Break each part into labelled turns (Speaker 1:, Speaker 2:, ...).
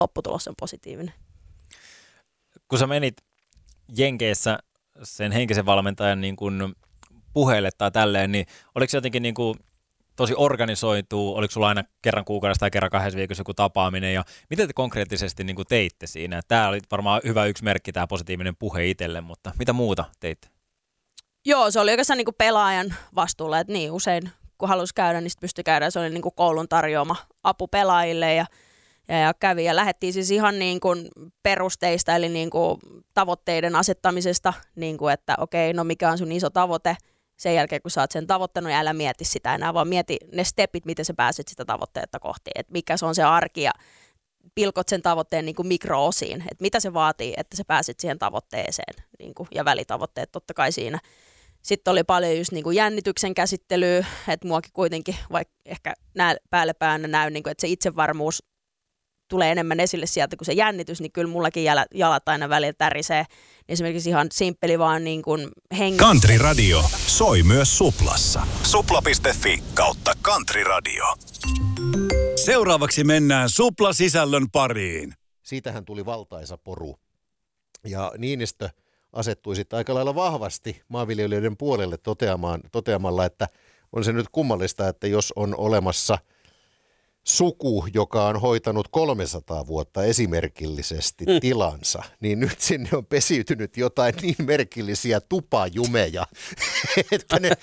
Speaker 1: lopputulos on positiivinen.
Speaker 2: Kun sä menit Jenkeissä sen henkisen valmentajan niin kuin puheelle tai tälleen, niin oliko se jotenkin niin kuin tosi organisoituu? Oliko sulla aina kerran kuukaudessa tai kerran 2 viikossa joku tapaaminen? Ja miten te konkreettisesti niin kuin teitte siinä? Tämä oli varmaan hyvä yksi merkki, tämä positiivinen puhe itselle, mutta mitä muuta teitte?
Speaker 1: Joo, se oli oikeastaan niin kuin pelaajan vastuulla, että niin usein kun halusi käydä, niin sitten pystyi käydä. Se oli niin kuin koulun tarjoama apu pelaajille ja kävi. Ja lähdettiin siis ihan niin kuin perusteista, eli niin kuin tavoitteiden asettamisesta, niin kuin että okei, no mikä on sun iso tavoite. Sen jälkeen, kun sä oot sen tavoittanut, älä mieti sitä enää, vaan mieti ne stepit, miten sä pääset sitä tavoitteetta kohti. Että mikä se on se arki ja pilkot sen tavoitteen niin kuin mikro-osiin. Että mitä se vaatii, että sä pääset siihen tavoitteeseen niin kuin, ja välitavoitteet totta kai siinä. Sitten oli paljon just niin kuin jännityksen käsittelyä, että muakin kuitenkin, vaikka ehkä päälle päänä näy, niin kuin, että se itsevarmuus tulee enemmän esille sieltä kuin se jännitys, niin kyllä mullakin jalat aina välillä tärisee. Esimerkiksi ihan simppeli vaan niin kuin hengissä.
Speaker 3: Country Radio soi myös Suplassa. Supla.fi/Country Radio. Seuraavaksi mennään Supla-sisällön pariin.
Speaker 4: Siitähän tuli valtaisa poru. Ja Niinistö asettui sitten aika lailla vahvasti maanviljelijöiden puolelle toteamalla, että on se nyt kummallista, että jos on olemassa suku, joka on hoitanut 300 vuotta esimerkillisesti tilansa, niin nyt sinne on pesiytynyt jotain niin merkillisiä tupajumeja, että ne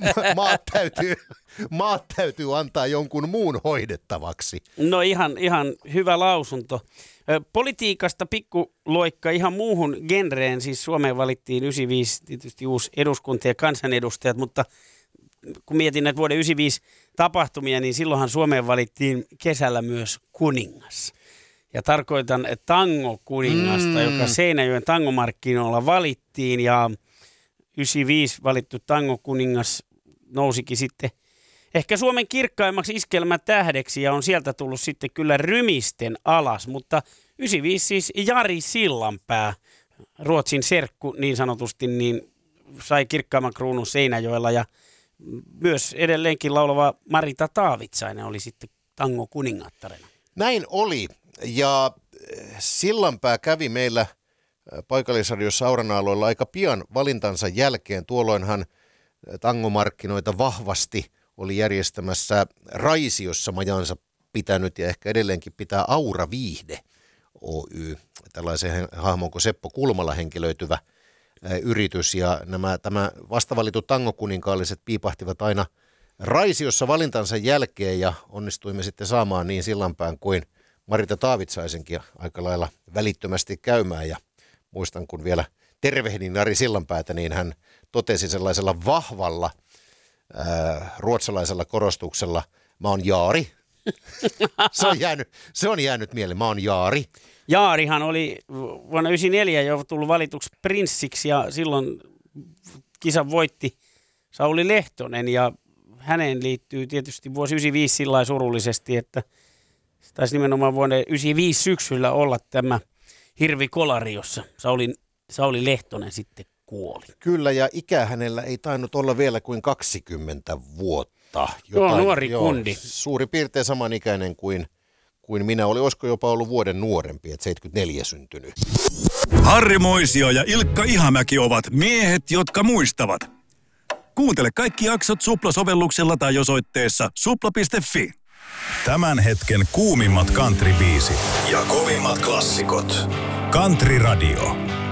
Speaker 4: maat täytyy antaa jonkun muun hoidettavaksi.
Speaker 5: No ihan hyvä lausunto. Politiikasta pikkuloikka ihan muuhun genreen, siis Suomeen valittiin 95 tietysti uusi eduskunta ja kansanedustajat, mutta kun mietin näitä vuoden 95 tapahtumia, niin silloinhan Suomeen valittiin kesällä myös kuningas. Ja tarkoitan tango-kuningasta, joka Seinäjoen tangomarkkinoilla valittiin ja 95 valittu tango-kuningas nousikin sitten ehkä Suomen kirkkaimmaksi iskelmätähdeksi ja on sieltä tullut sitten kyllä rymisten alas, mutta 95 siis Jari Sillanpää, Ruotsin serkku niin sanotusti, niin sai kirkkaimman kruunun Seinäjoella ja myös edelleenkin laulava Marita Taavitsainen oli sitten tango kuningattarena.
Speaker 4: Näin oli ja Sillanpää kävi meillä paikallisradiossa Auranaaloilla aika pian valintansa jälkeen. Tuolloinhan tangomarkkinoita vahvasti oli järjestämässä Raisiossa majansa pitänyt ja ehkä edelleenkin pitää Aura Viihde Oy, tällaisen hahmon kuin Seppo Kulmala henkilöityvä yritys. Ja tämä vastavalitut tangokuninkaalliset piipahtivat aina Raisiossa valintansa jälkeen ja onnistuimme sitten saamaan niin Sillanpään kuin Marita Taavitsaisenkin aika lailla välittömästi käymään. Ja muistan, kun vielä tervehdin Jari Sillanpäätä, niin hän totesi sellaisella vahvalla ruotsalaisella korostuksella, mä oon Jaari. Se on jäänyt mieleen, mä oon Jaari.
Speaker 5: Jaarihan oli vuonna 1994 jo tullut valituksi prinssiksi ja silloin kisan voitti Sauli Lehtonen ja häneen liittyy tietysti vuosi 1995 sillä lailla surullisesti, että taisi nimenomaan vuonna 1995 syksyllä olla tämä hirvikolari, jossa Sauli Lehtonen sitten kuoli.
Speaker 4: Kyllä, ja ikä hänellä ei tainnut olla vielä kuin 20 vuotta.
Speaker 5: Nuori kundi.
Speaker 4: Suurin piirtein samanikäinen kuin minä. Olisiko jopa ollut vuoden nuorempi, että 74 syntynyt.
Speaker 3: Harri Moisio ja Ilkka Ihamäki ovat miehet, jotka muistavat. Kuuntele kaikki jaksot Supla-sovelluksella tai osoitteessa supla.fi. Tämän hetken kuumimmat country-biisit ja kovimmat klassikot. Country Radio.